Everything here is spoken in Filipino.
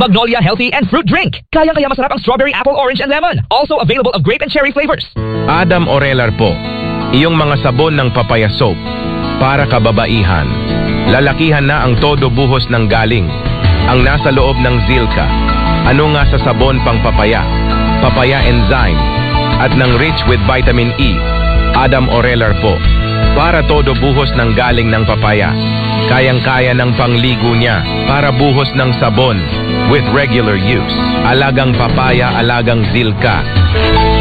Magnolia Healthy and Fruit Drink. Kayang-kaya masarap ang strawberry, apple, orange, and lemon. Also available of grape and cherry flavors. Adam Orelar po, iyong mga sabon ng papaya soap para kababaihan. Lalakihan na ang todo buhos ng galing. Ang nasa loob ng Zilka. Ano nga sa sabon pang papaya? Papaya enzyme. At ng rich with vitamin E. Adam Orelar po. Para todo buhos ng galing ng papaya. Kayang-kaya ng pangligo niya para buhos ng sabon with regular use. Alagang papaya, alagang Zilka.